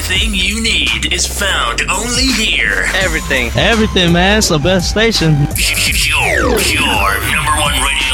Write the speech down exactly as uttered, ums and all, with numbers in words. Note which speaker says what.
Speaker 1: Everything you need is found only here.
Speaker 2: Everything.
Speaker 3: Everything, man. It's the best station.
Speaker 1: Your, your number one radio